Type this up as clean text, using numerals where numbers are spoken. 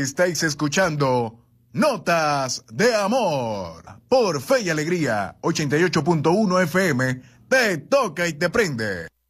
Estáis escuchando Notas de Amor por Fe y Alegría 88.1 FM. Te toca y te prende.